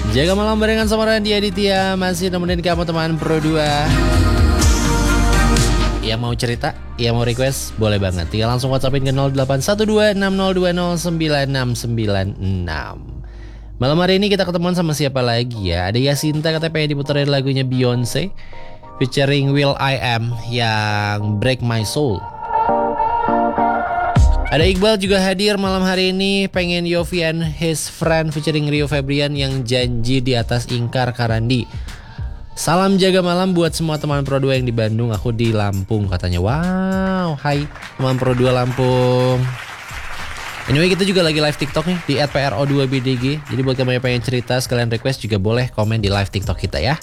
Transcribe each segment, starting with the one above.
Jaga malam barengan sama Randy Aditya. Masih nemenin kamu teman Pro 2. Yang mau cerita, yang mau request, boleh banget. Tinggal langsung WhatsAppin ke 081260200996. Malam hari ini kita ketemuan sama siapa lagi ya? Ada Yasinta katanya pengen diputerin lagunya Beyonce featuring will.i.am yang Break My Soul. Ada Iqbal juga hadir malam hari ini, pengen Yofi and His Friend featuring Rio Febrian yang Janji di Atas Ingkar Karandi. Salam jaga malam buat semua teman Pro 2 yang di Bandung, aku di Lampung katanya. Wow, hai teman Pro 2 Lampung. Anyway, kita juga lagi live TikTok nih di @pro2bdg. Jadi buat kamu yang pengen cerita sekalian request juga boleh komen di live TikTok kita ya.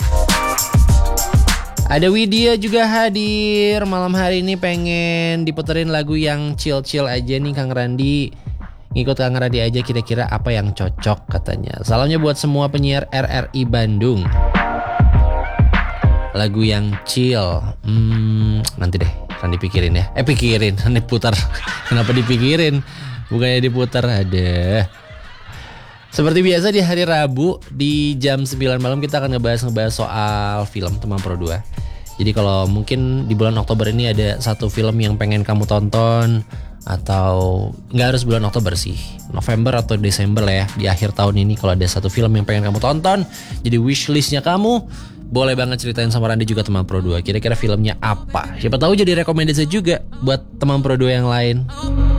Ada Widya juga hadir malam hari ini, pengen diputerin lagu yang chill-chill aja nih Kang Randi. Ngikut Kang Randi aja kira-kira apa yang cocok katanya. Salamnya buat semua penyiar RRI Bandung. Lagu yang chill. Nanti deh, Randi pikirin ya. Pikirin, Randi putar. Kenapa dipikirin? Bukannya diputar, ada. Seperti biasa di hari Rabu di jam 9 malam kita akan ngebahas soal film teman Pro 2. Jadi kalau mungkin di bulan Oktober ini ada satu film yang pengen kamu tonton, atau nggak harus bulan Oktober sih, November atau Desember lah ya, di akhir tahun ini kalau ada satu film yang pengen kamu tonton, jadi wishlistnya kamu, boleh banget ceritain sama Randy juga teman Pro 2. Kira-kira filmnya apa? Siapa tahu jadi rekomendasi juga buat teman Pro 2 yang lain.